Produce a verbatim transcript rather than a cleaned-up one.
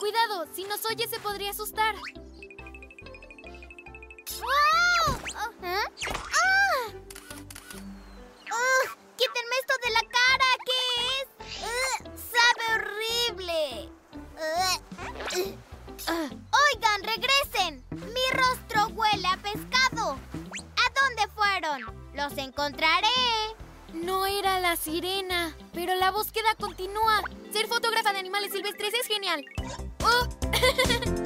Cuidado, si nos oye se podría asustar. ¡Wow! ¿Eh? ¡Ah! ¡Ugh! ¡Quítenme esto de la cara! ¿Qué es? ¡Ugh! ¡Sabe horrible! ¡Ugh! ugh. ¡Oigan, regresen! ¡Mi rostro huele a pescado! ¿A dónde fueron? ¡Los encontraré! No era la sirena, pero la búsqueda continúa. Ser fotógrafa de animales silvestres es genial. ¡Oh!